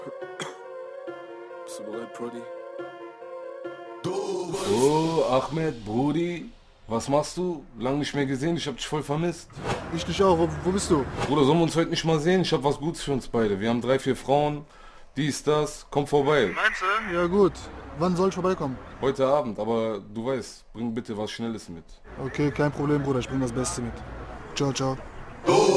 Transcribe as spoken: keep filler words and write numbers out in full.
Bist du bereit, Brody? Oh, Ahmed, Brudi, was machst du? Lang nicht mehr gesehen, ich hab dich voll vermisst. Ich dich auch, wo, wo bist du? Bruder, sollen wir uns heute nicht mal sehen? Ich hab was Gutes für uns beide. Wir haben drei, vier Frauen, dies, das, komm vorbei. Meinst du? Ja gut. Wann soll ich vorbeikommen? Heute Abend, aber du weißt, bring bitte was Schnelles mit. Okay, kein Problem, Bruder, ich bring das Beste mit. Ciao, ciao.